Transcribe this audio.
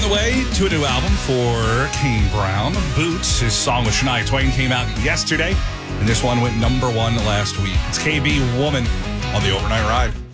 the way to a new album for Kane Brown. Boots, his song with Shania Twain, came out yesterday, and this one went number one last week. It's KB Woman on the Overnight Ride.